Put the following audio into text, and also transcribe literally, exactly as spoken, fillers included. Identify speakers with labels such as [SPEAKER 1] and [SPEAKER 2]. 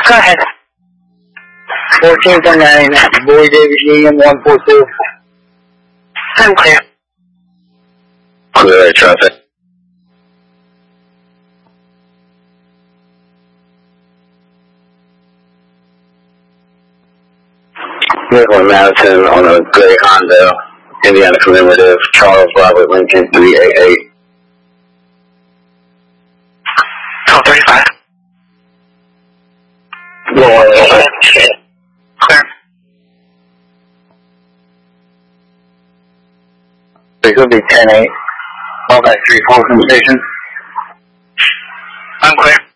[SPEAKER 1] Go ahead. fourteen point nine, Bowie Davis Union one four two. I'm clear.
[SPEAKER 2] Clear traffic. Vehicle Madison on a gray Honda, Indiana commemorative, Charles Robert Lincoln three eight eight.
[SPEAKER 1] twelve thirty-five.
[SPEAKER 2] Well,
[SPEAKER 1] Clear.
[SPEAKER 2] it could be ten eight. Call back three four from the station.
[SPEAKER 1] I'm clear.